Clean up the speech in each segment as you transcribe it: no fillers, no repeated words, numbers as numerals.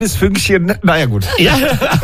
Das Fünkchen, naja gut. Ja.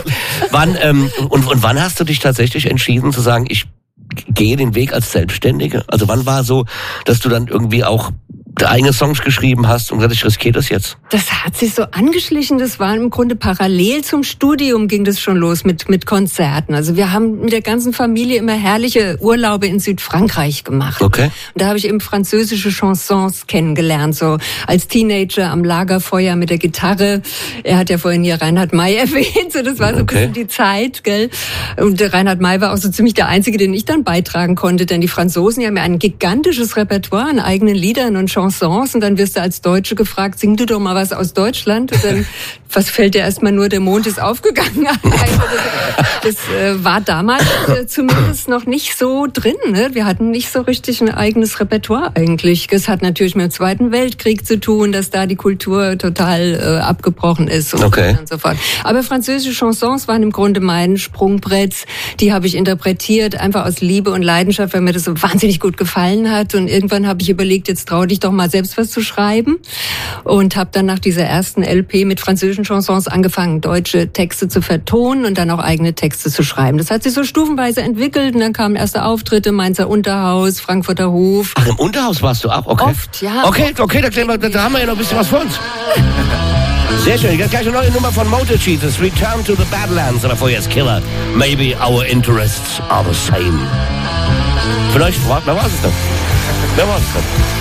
Wann hast du dich tatsächlich entschieden zu sagen, ich gehe den Weg als Selbstständige? Also wann war so, dass du dann irgendwie auch eigene Songs geschrieben hast und gesagt, ich riskiere das jetzt? Das hat sich so angeschlichen, das war im Grunde parallel zum Studium ging das schon los mit Konzerten. Also wir haben mit der ganzen Familie immer herrliche Urlaube in Südfrankreich gemacht. Okay. Und da habe ich eben französische Chansons kennengelernt, so als Teenager am Lagerfeuer mit der Gitarre. Er hat ja vorhin hier Reinhard May erwähnt, so das war so ein bisschen die Zeit, gell? Und der Reinhard May war auch so ziemlich der Einzige, den ich dann beitragen konnte, denn die Franzosen, die haben ja ein gigantisches Repertoire an eigenen Liedern und Chansons. Und dann wirst du als Deutsche gefragt, sing du doch mal was aus Deutschland. Und dann, was fällt dir erstmal nur, der Mond ist aufgegangen. Das war damals zumindest noch nicht so drin. Ne? Wir hatten nicht so richtig ein eigenes Repertoire eigentlich. Das hat natürlich mit dem Zweiten Weltkrieg zu tun, dass da die Kultur total abgebrochen ist und so fort. Aber französische Chansons waren im Grunde mein Sprungbrett. Die habe ich interpretiert, einfach aus Liebe und Leidenschaft, weil mir das so wahnsinnig gut gefallen hat. Und irgendwann habe ich überlegt, jetzt trau dich doch mal selbst was zu schreiben und habe dann nach dieser ersten LP mit französischen Chansons angefangen, deutsche Texte zu vertonen und dann auch eigene Texte zu schreiben. Das hat sich so stufenweise entwickelt und dann kamen erste Auftritte, Mainzer Unterhaus, Frankfurter Hof. Ach, im Unterhaus warst du auch? Okay. Oft, ja. Okay, da haben wir ja noch ein bisschen was vor uns. Sehr schön, jetzt gleich eine neue Nummer von Motor Jesus, Return to the Badlands, aber vorher ist Killer. Maybe our interests are the same. Vielleicht, wer war es denn?